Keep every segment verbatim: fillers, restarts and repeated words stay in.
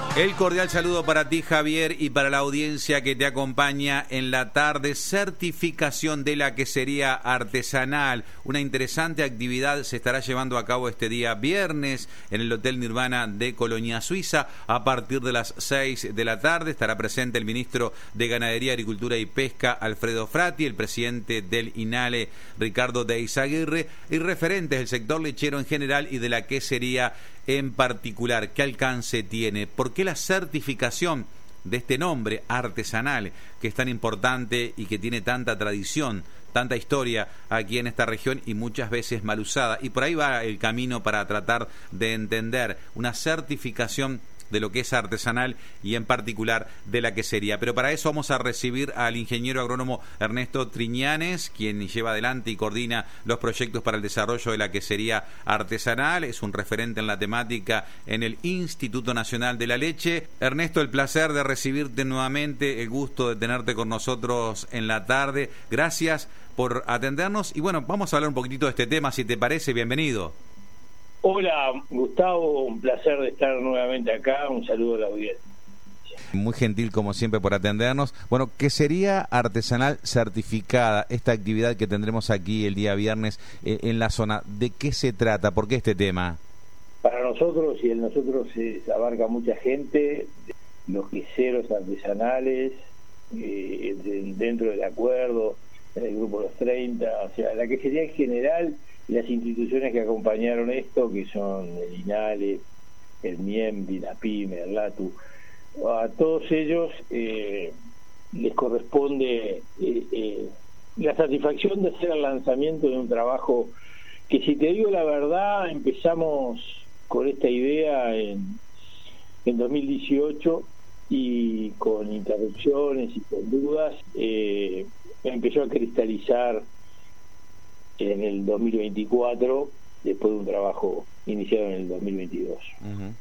El cordial saludo para ti, Javier, y para la audiencia que te acompaña en la tarde. Certificación de la quesería artesanal. Una interesante actividad se estará llevando a cabo este día viernes en el Hotel Nirvana de Colonia Suiza. A partir de las seis de la tarde estará presente el ministro de Ganadería, Agricultura y Pesca, Alfredo Frati, el presidente del INALE, Ricardo de Izaguirre, y referentes del sector lechero en general y de la quesería en particular. ¿Qué alcance tiene? ¿Por qué la certificación de este nombre artesanal que es tan importante y que tiene tanta tradición, tanta historia aquí en esta región y muchas veces mal usada? Y por ahí va el camino para tratar de entender una certificación de lo que es artesanal y en particular de la quesería. Pero para eso vamos a recibir al ingeniero agrónomo Ernesto Triñanes, quien lleva adelante y coordina los proyectos para el desarrollo de la quesería artesanal. Es un referente en la temática en el Instituto Nacional de la Leche. Ernesto, el placer de recibirte nuevamente, el gusto de tenerte con nosotros en la tarde. Gracias por atendernos y bueno, vamos a hablar un poquitito de este tema, si te parece. Bienvenido. Hola, Gustavo, un placer de estar nuevamente acá, un saludo a la audiencia. Muy gentil como siempre por atendernos. Bueno, quesería artesanal certificada, esta actividad que tendremos aquí el día viernes eh, en la zona, ¿de qué se trata? ¿Por qué este tema? Para nosotros, y en nosotros se abarca mucha gente, los queseros artesanales, eh, dentro del acuerdo, en el grupo Los treinta, o sea, la quesería en general, las instituciones que acompañaron esto, que son el INALE, el MIEMBI, la PYME, el LATU, a todos ellos eh, les corresponde eh, eh, la satisfacción de hacer el lanzamiento de un trabajo que, si te digo la verdad, empezamos con esta idea en, en dos mil dieciocho y con interrupciones y con dudas eh, empezó a cristalizar en el dos mil veinticuatro, después de un trabajo iniciado en el dos mil veintidós. Uh-huh.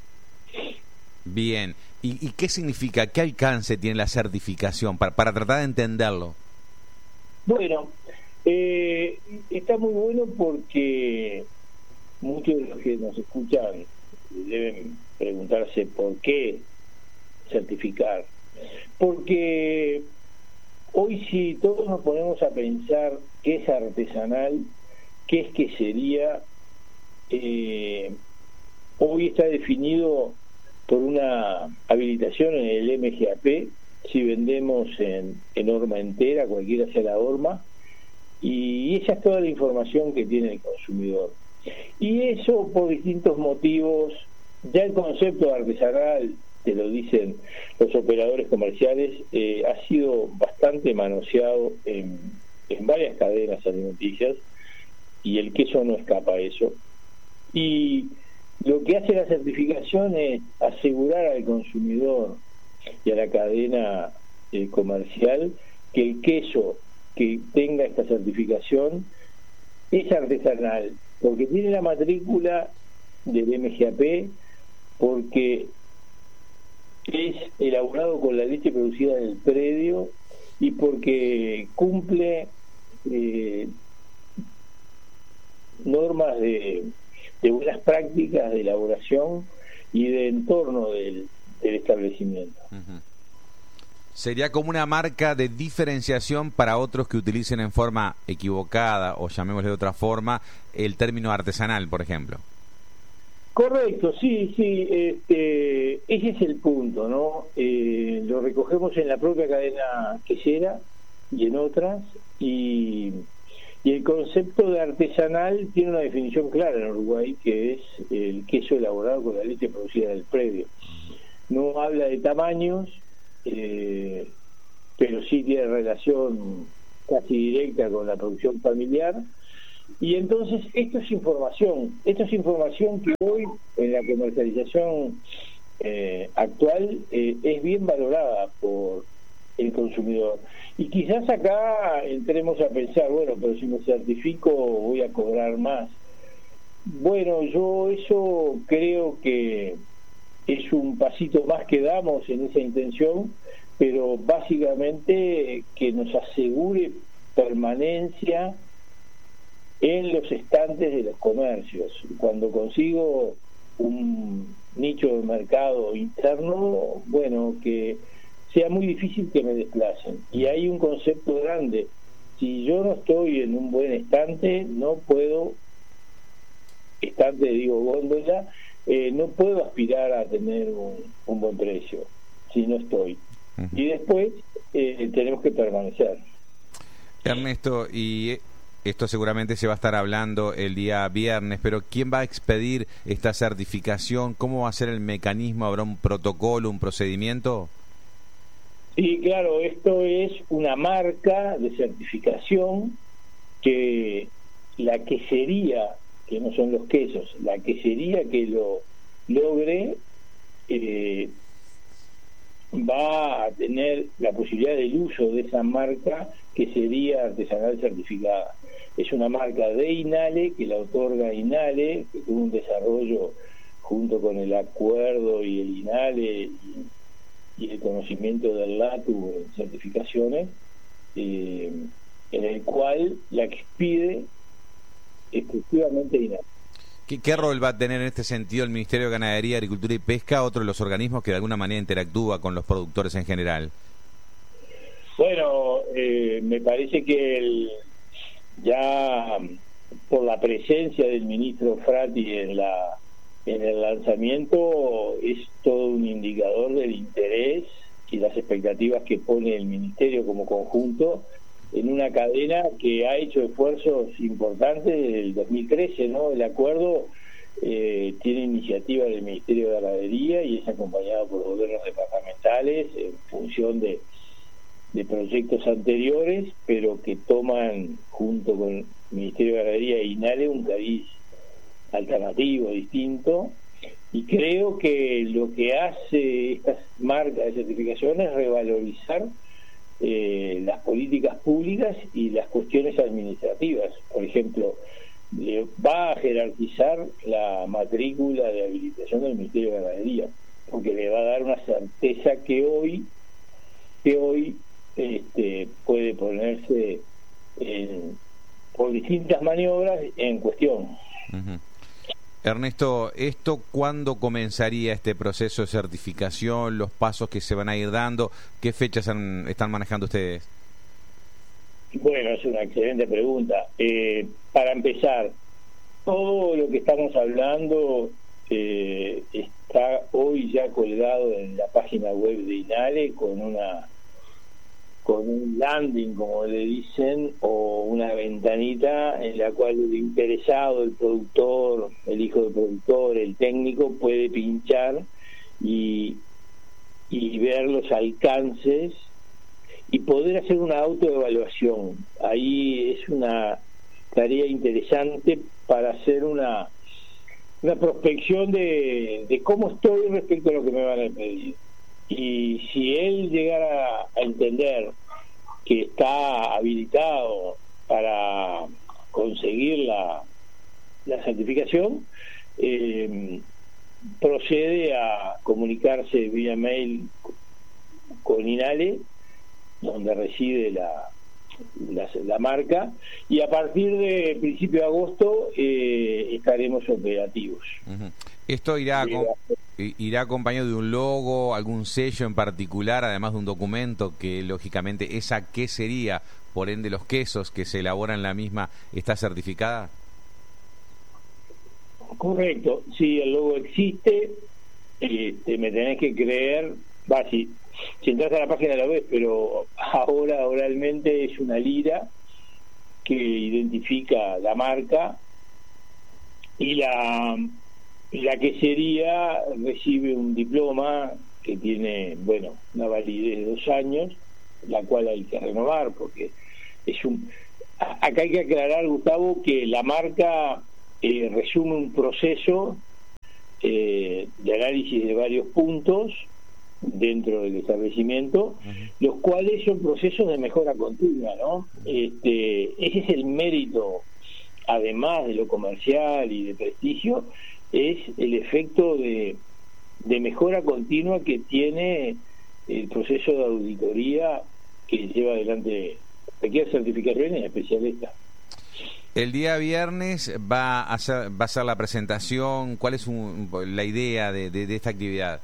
Bien, ¿Y, ¿y qué significa, qué alcance tiene la certificación para, para tratar de entenderlo? Bueno, eh, está muy bueno porque muchos de los que nos escuchan deben preguntarse por qué certificar. Porque hoy, si todos nos ponemos a pensar qué es artesanal, qué es quesería, eh, hoy está definido por una habilitación en el M G A P, si vendemos en, en horma entera, cualquiera sea la horma, y esa es toda la información que tiene el consumidor. Y eso, por distintos motivos, ya el concepto de artesanal, te lo dicen los operadores comerciales, eh, ha sido bastante manoseado en, en varias cadenas alimenticias, y el queso no escapa a eso. Y lo que hace la certificación es asegurar al consumidor y a la cadena eh, comercial que el queso que tenga esta certificación es artesanal, porque tiene la matrícula del M G A P, porque es elaborado con la leche producida en el predio y porque cumple eh, normas de, de buenas prácticas de elaboración y de entorno del, del establecimiento. Uh-huh. Sería como una marca de diferenciación para otros que utilicen en forma equivocada, o llamémosle de otra forma, el término artesanal, por ejemplo. Correcto, sí, sí, este, ese es el punto, ¿no? Eh, lo recogemos en la propia cadena quesera y en otras, y, y el concepto de artesanal tiene una definición clara en Uruguay, que es el queso elaborado con la leche producida del predio. No habla de tamaños, eh, pero sí tiene relación casi directa con la producción familiar. Y entonces esto es información, esto es información que hoy en la comercialización eh, actual eh, es bien valorada por el consumidor. Y quizás acá entremos a pensar, bueno, pero si me certifico voy a cobrar más. Bueno, yo eso creo que es un pasito más que damos en esa intención, pero básicamente que nos asegure permanencia en los estantes de los comercios. Cuando consigo un, nicho de mercado interno, bueno, que sea muy difícil que me desplacen. Y hay un concepto grande: si yo no estoy en un buen estante, no puedo, estante digo góndola, eh, no puedo aspirar a tener un, un buen precio, si no estoy. Uh-huh. Y después eh, tenemos que permanecer. Ernesto, y esto seguramente se va a estar hablando el día viernes, pero ¿quién va a expedir esta certificación? ¿Cómo va a ser el mecanismo? ¿Habrá un protocolo, un procedimiento? Sí, claro, esto es una marca de certificación que la quesería, que no son los quesos, la quesería que lo logre eh, va a tener la posibilidad del uso de esa marca quesería artesanal certificada. Es una marca de INALE, que la otorga INALE, que tuvo un desarrollo junto con el acuerdo y el INALE y, y el conocimiento del LATU en certificaciones, eh, en el cual la expide exclusivamente INALE. ¿Qué, ¿Qué rol va a tener en este sentido el Ministerio de Ganadería, Agricultura y Pesca, otro de los organismos que de alguna manera interactúa con los productores en general? Bueno, eh, me parece que el, ya por la presencia del ministro Frati en la en el lanzamiento es todo un indicador del interés y las expectativas que pone el ministerio como conjunto en una cadena que ha hecho esfuerzos importantes desde el dos mil trece, ¿no? El acuerdo eh, tiene iniciativa del Ministerio de Ganadería y es acompañado por gobiernos departamentales en función de de proyectos anteriores, pero que toman junto con el Ministerio de Ganadería e INALE un cariz alternativo, distinto, y creo que lo que hace estas marcas de certificación es revalorizar eh, las políticas públicas y las cuestiones administrativas. Por ejemplo, le va a jerarquizar la matrícula de habilitación del Ministerio de Ganadería, porque le va a dar una certeza que hoy que hoy Este, puede ponerse en, por distintas maniobras en cuestión. Uh-huh. Ernesto, ¿esto cuándo comenzaría este proceso de certificación? ¿Los pasos que se van a ir dando? ¿Qué fechas han, están manejando ustedes? Bueno, es una excelente pregunta. Eh, para empezar, todo lo que estamos hablando eh, está hoy ya colgado en la página web de INALE con una con un landing, como le dicen, o una ventanita en la cual el interesado, el productor, el hijo del productor, el técnico puede pinchar y, y ver los alcances y poder hacer una autoevaluación. Ahí es una tarea interesante para hacer una una prospección de, de cómo estoy respecto a lo que me van a pedir. Y si él llegara a entender que está habilitado para conseguir la, la certificación, eh, procede a comunicarse vía mail con INALE, donde reside la, la, la marca, y a partir de principio de agosto eh, estaremos operativos. Uh-huh. ¿Esto irá, con, irá acompañado de un logo, algún sello en particular, además de un documento que lógicamente esa quesería, por ende los quesos que se elaboran en la misma, está certificada? Correcto, sí, el logo existe, este, me tenés que creer, va, si, si entras a la página lo ves, pero ahora oralmente es una lira que identifica la marca y la... La quesería recibe un diploma que tiene, bueno, una validez de dos años, la cual hay que renovar, porque es un... Acá hay que aclarar, Gustavo, que la marca eh, resume un proceso eh, de análisis de varios puntos dentro del establecimiento, uh-huh. los cuales son procesos de mejora continua, ¿no? Este, ese es el mérito, además de lo comercial y de prestigio, es el efecto de, de mejora continua que tiene el proceso de auditoría que lleva adelante cualquier certificación, en especial esta. El día viernes va a ser, va a ser la presentación. ¿Cuál es un, la idea de, de, de esta actividad?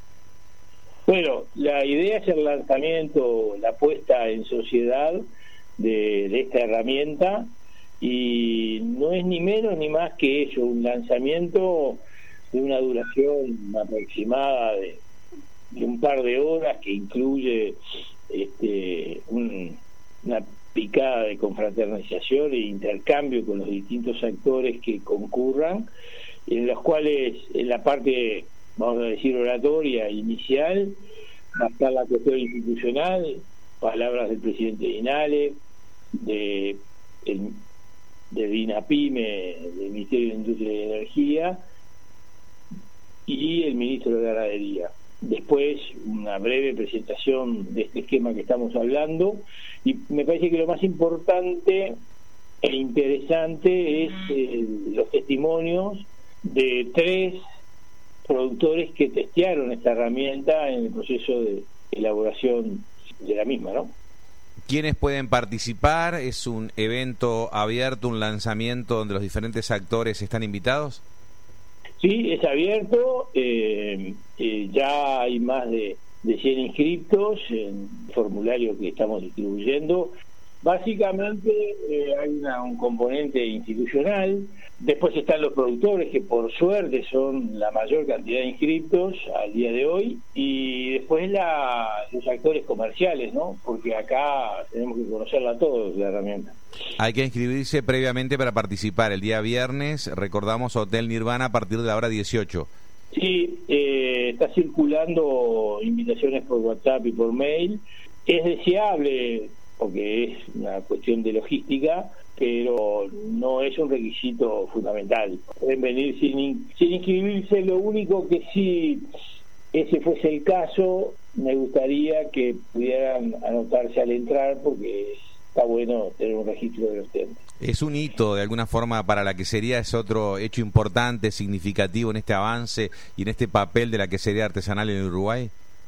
Bueno, la idea es el lanzamiento, la puesta en sociedad de, de esta herramienta, y no es ni menos ni más que eso, un lanzamiento de una duración aproximada de, de un par de horas, que incluye este, un, una picada de confraternización e intercambio con los distintos actores que concurran, en los cuales en la parte, vamos a decir, oratoria inicial va a estar la cuestión institucional, palabras del presidente de INALE, de el, de INAPYME, del Ministerio de Industria y Energía, y el ministro de Ganadería. Después una breve presentación de este esquema que estamos hablando, y me parece que lo más importante e interesante es eh, los testimonios de tres productores que testearon esta herramienta en el proceso de elaboración de la misma, ¿no? ¿Quiénes pueden participar? ¿Es un evento abierto, un lanzamiento donde los diferentes actores están invitados? Sí, es abierto, eh, eh, ya hay más de, de cien inscriptos en el formulario que estamos distribuyendo. Básicamente eh, hay una, un componente institucional, después están los productores, que por suerte son la mayor cantidad de inscriptos al día de hoy, y después la, los actores comerciales, ¿no? Porque acá tenemos que conocerla todos, la herramienta. Hay que inscribirse previamente para participar. El día viernes, recordamos, Hotel Nirvana a partir de la hora dieciocho. Sí, eh, está circulando invitaciones por WhatsApp y por mail. Es deseable, porque es una cuestión de logística, pero no es un requisito fundamental. Pueden venir sin, in, sin inscribirse. Lo único que sí, ese fuese el caso, me gustaría que pudieran anotarse al entrar, porque está bueno tener un registro de los temas. Es un hito, de alguna forma, para la quesería. Es otro hecho importante, significativo en este avance y en este papel de la quesería artesanal en Uruguay.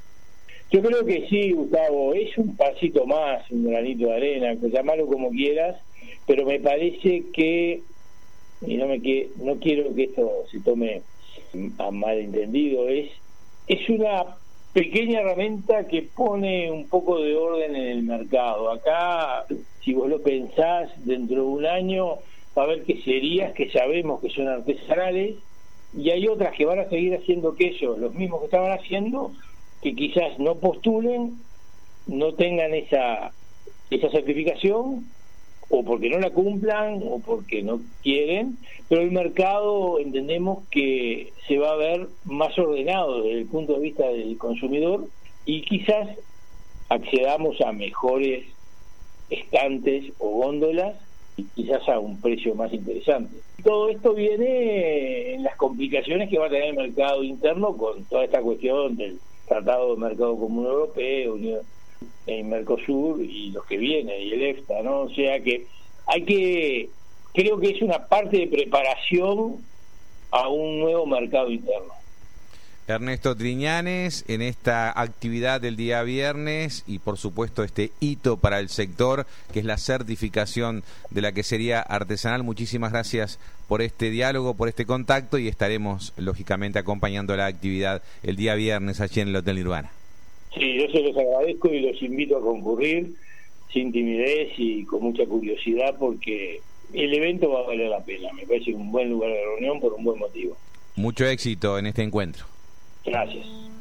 Yo creo que sí, Gustavo, es un pasito más, un granito de arena, pues llamarlo como quieras, pero me parece que, y no me que, no quiero que esto se tome a malentendido, es, es una pequeña herramienta que pone un poco de orden en el mercado. Acá, si vos lo pensás, dentro de un año va a haber queserías que sabemos que son artesanales, y hay otras que van a seguir haciendo quesos, los mismos que estaban haciendo, que quizás no postulen, no tengan esa esa certificación, o porque no la cumplan, o porque no quieren, pero el mercado entendemos que se va a ver más ordenado desde el punto de vista del consumidor, y quizás accedamos a mejores estantes o góndolas, y quizás a un precio más interesante. Todo esto viene en las complicaciones que va a tener el mercado interno con toda esta cuestión del Tratado de Mercado Común Europeo, Unión, en Mercosur y los que vienen, y el EFTA, ¿no? O sea que hay que, creo que es una parte de preparación a un nuevo mercado interno. Ernesto Triñanes, en esta actividad del día viernes, y por supuesto este hito para el sector, que es la certificación de la quesería artesanal, muchísimas gracias por este diálogo, por este contacto, y estaremos lógicamente acompañando la actividad el día viernes allí en el Hotel Nirvana. Sí, yo se los agradezco y los invito a concurrir sin timidez y con mucha curiosidad, porque el evento va a valer la pena. Me parece un buen lugar de reunión por un buen motivo. Mucho éxito en este encuentro. Gracias.